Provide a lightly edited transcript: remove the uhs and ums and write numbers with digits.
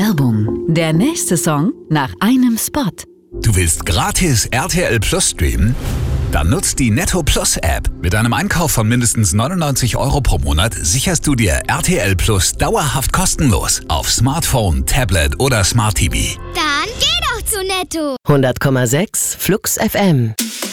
Werbung. Der nächste Song nach einem Spot. Du willst gratis RTL Plus streamen? Dann nutzt die Netto Plus App. Mit einem Einkauf von mindestens 99 € pro Monat sicherst du dir RTL Plus dauerhaft kostenlos auf Smartphone, Tablet oder Smart TV. Dann geh doch zu Netto. 100,6 Flux FM.